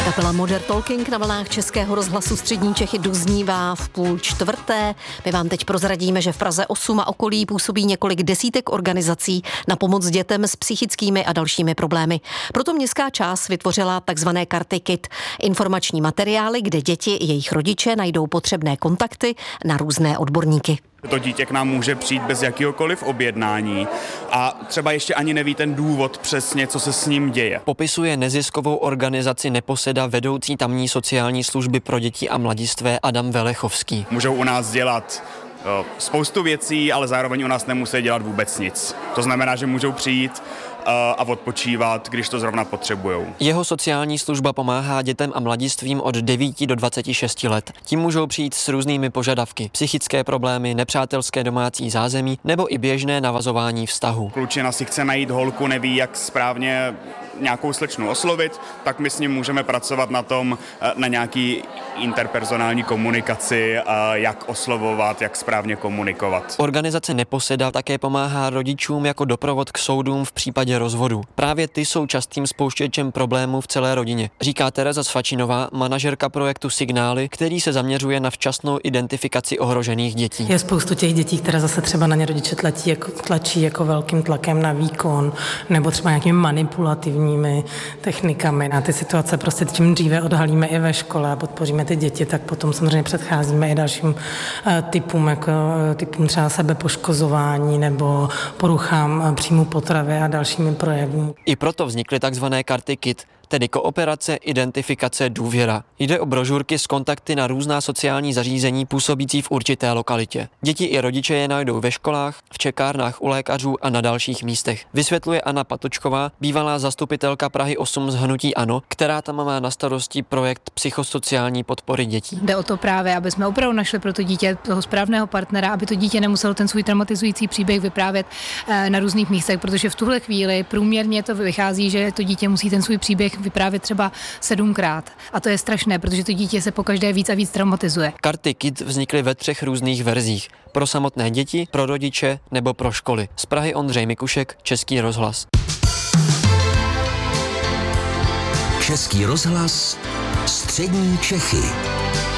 Kapela Modern Talking na vlnách Českého rozhlasu Střední Čechy doznívá v 3:30. My vám teď prozradíme, že v Praze 8 a okolí působí několik desítek organizací na pomoc dětem s psychickými a dalšími problémy. Proto městská část vytvořila takzvané karty KID, informační materiály, kde děti i jejich rodiče najdou potřebné kontakty na různé odborníky. To dítě k nám může přijít bez jakýhokoliv objednání a třeba ještě ani neví ten důvod přesně, co se s ním děje. Popisuje neziskovou organizaci Neposeda vedoucí tamní sociální služby pro děti a mladistvé Adam Velechovský. Můžou u nás dělat spoustu věcí, ale zároveň u nás nemusí dělat vůbec nic. To znamená, že můžou přijít a odpočívat, když to zrovna potřebujou. Jeho sociální služba pomáhá dětem a mladistvím od 9 do 26 let. Tím můžou přijít s různými požadavky. Psychické problémy, nepřátelské domácí zázemí nebo i běžné navazování vztahu. Klučina si chce najít holku, neví, jak správně nějakou slečnu oslovit, tak my s ním můžeme pracovat na tom, na nějaký interpersonální komunikaci, jak oslovovat, jak správně komunikovat. Organizace Neposeda také pomáhá rodičům jako doprovod k soudům v případě rozvodu. Právě ty jsou častým spouštěčem problémů v celé rodině, říká Tereza Svačinová, manažerka projektu Signály, který se zaměřuje na včasnou identifikaci ohrožených dětí. Je spoustu těch dětí, které zase třeba na ně rodiče tlačí jako velkým tlakem na výkon nebo třeba nějakými manipulativními technikami. Na ty situace prostě čím dříve odhalíme i ve škole a podpoříme ty děti, tak potom samozřejmě předcházíme i dalším typům třeba sebepoškozování nebo poruchám příjmu potravy a dalšími projevy. I proto vznikly takzvané karty KID, tedy kooperace, identifikace, důvěra. Jde o brožurky s kontakty na různá sociální zařízení působící v určité lokalitě. Děti i rodiče je najdou ve školách, v čekárnách u lékařů a na dalších místech. Vysvětluje Anna Patočková, bývalá zastupitelka Prahy 8 z hnutí ANO, která tam má na starosti projekt psychosociální podpory dětí. Jde o to právě, aby jsme opravdu našli pro to dítě toho správného partnera, aby to dítě nemuselo ten svůj traumatizující příběh vyprávět na různých místech, protože v tuhle chvíli průměrně to vychází, že to dítě musí ten svůj příběh vyprávět třeba 7krát. A to je strašné, protože to dítě se pokaždé víc a víc traumatizuje. Karty KID vznikly ve 3 různých verzích. Pro samotné děti, pro rodiče nebo pro školy. Z Prahy Ondřej Mikušek, Český rozhlas. Český rozhlas, Střední Čechy.